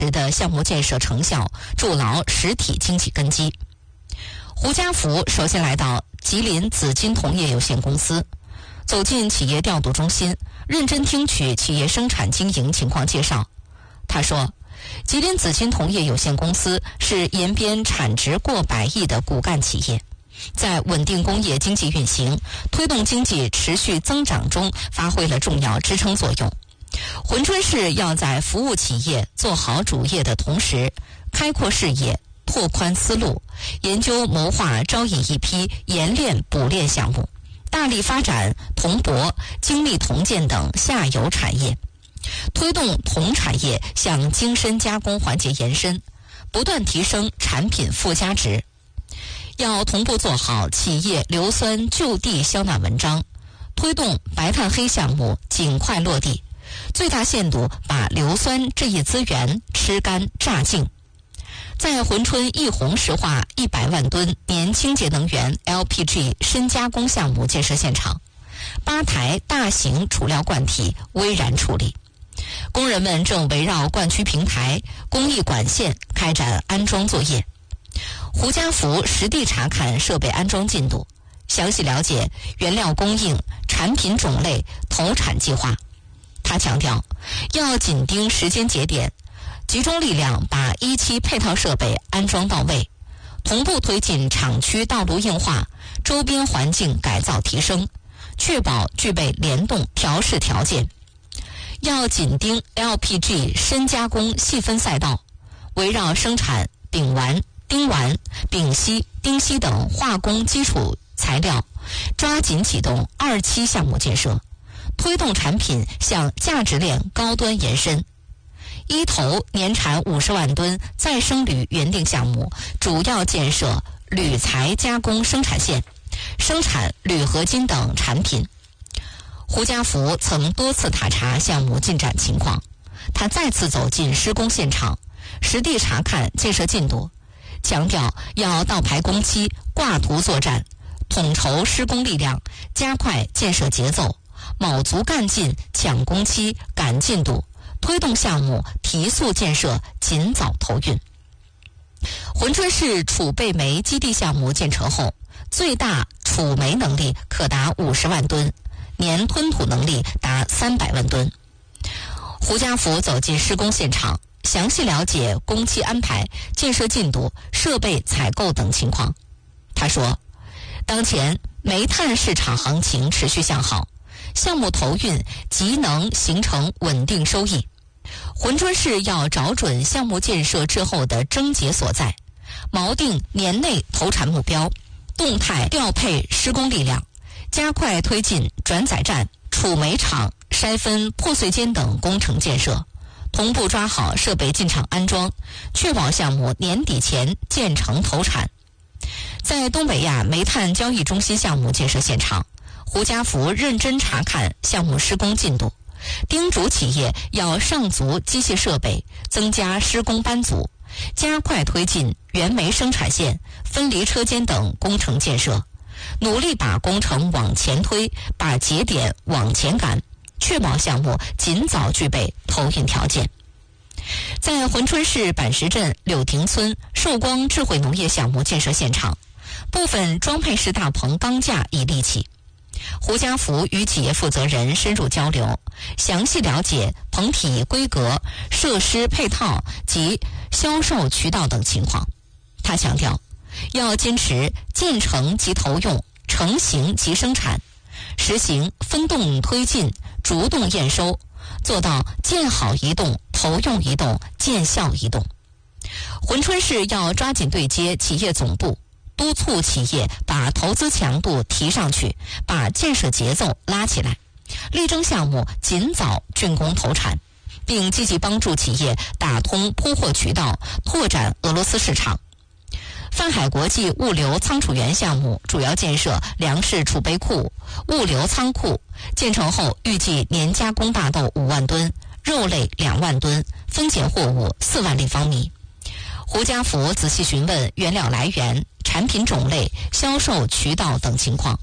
的项目建设成效，筑牢实体经济根基。胡家福首先来到吉林紫金铜业有限公司，走进企业调度中心，认真听取企业生产经营情况介绍。他说，吉林紫金铜业有限公司是延边产值过百亿的骨干企业，在稳定工业经济运行、推动经济持续增长中发挥了重要支撑作用。珲春市要在服务企业做好主业的同时，开阔视野，拓宽思路，研究谋划招引一批冶炼补炼项目，大力发展铜箔、精密铜件等下游产业，推动铜产业向精深加工环节延伸，不断提升产品附加值。要同步做好企业硫酸就地消纳文章，推动白炭黑项目尽快落地，最大限度把硫酸这一资源吃干榨净。在珲春益宏石化100万吨年清洁能源 LPG 深加工项目建设现场，8台大型储料罐体微燃处理，工人们正围绕罐区平台、工艺管线开展安装作业。胡家福实地查看设备安装进度，详细了解原料供应、产品种类、投产计划。他强调，要紧盯时间节点，集中力量把一期配套设备安装到位，同步推进厂区道路硬化、周边环境改造提升，确保具备联动调试条件。要紧盯 LPG 深加工细分赛道，围绕生产丙烷、丁烷、丙烯、丁烯等化工基础材料，抓紧启动2期项目建设，推动产品向价值链高端延伸。一投年产50万吨再生铝原定项目，主要建设铝材加工生产线，生产铝合金等产品。胡家福曾多次塔查项目进展情况，他再次走进施工现场，实地查看建设进度，强调要倒排工期、挂图作战，统筹施工力量，加快建设节奏，卯足干劲抢工期、赶进度，推动项目提速建设，尽早投运。珲春市储备煤基地项目建成后，最大储煤能力可达50万吨，年吞吐能力达300万吨。胡家福走进施工现场，详细了解工期安排、建设进度、设备采购等情况。他说，当前煤炭市场行情持续向好，项目投运即能形成稳定收益。珲春市要找准项目建设之后的症结所在，锚定年内投产目标，动态调配施工力量，加快推进转载站、储煤厂、筛分破碎间等工程建设，同步抓好设备进场安装，确保项目年底前建成投产。在东北亚煤炭交易中心项目建设现场，胡家福认真查看项目施工进度，叮嘱企业要上足机械设备，增加施工班组，加快推进原煤生产线、分离车间等工程建设，努力把工程往前推，把节点往前赶，确保项目尽早具备投运条件。在珲春市板石镇柳亭村寿光智慧农业项目建设现场，部分装配式大棚钢架已立起。胡家福与企业负责人深入交流，详细了解棚体规格、设施配套及销售渠道等情况。他强调，要坚持建成即投用、成型即生产，实行分动推进、逐动验收，做到建好移动、投用移动、见效移动。珲春市要抓紧对接企业总部，督促企业把投资强度提上去，把建设节奏拉起来，力争项目尽早竣工投产，并积极帮助企业打通铺货渠道，拓展俄罗斯市场。泛海国际物流仓储园项目主要建设粮食储备库、物流仓库，建成后预计年加工大豆5万吨，肉类2万吨，分拣货物4万立方米。胡家福仔细询问原料来源、产品种类、销售渠道等情况，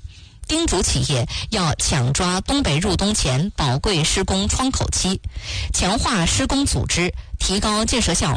叮嘱企业要抢抓东北入冬前宝贵施工窗口期，强化施工组织，提高建设效